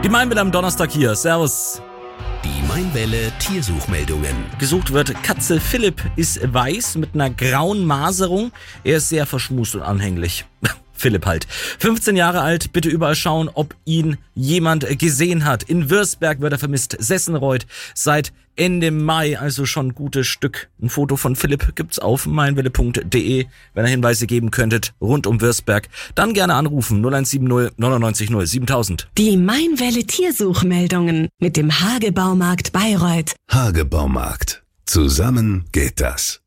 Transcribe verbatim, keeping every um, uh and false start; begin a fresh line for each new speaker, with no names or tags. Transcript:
Die Mainwelle am Donnerstag hier. Servus.
Die Mainwelle Tiersuchmeldungen.
Gesucht wird Katze Philipp, ist weiß mit einer grauen Maserung. Er ist sehr verschmust und anhänglich. Philipp halt. fünfzehn Jahre alt, bitte überall schauen, ob ihn jemand gesehen hat. In Würzberg wird er vermisst. Sessenreuth seit Ende Mai, also schon ein gutes Stück. Ein Foto von Philipp gibt's auf mainwelle punkt de. Wenn ihr Hinweise geben könntet, rund um Würzberg, dann gerne anrufen. null eins sieben null neun neun null siebentausend.
Die Mainwelle Tiersuchmeldungen mit dem Hage Baumarkt Bayreuth.
Hage Baumarkt. Zusammen geht das.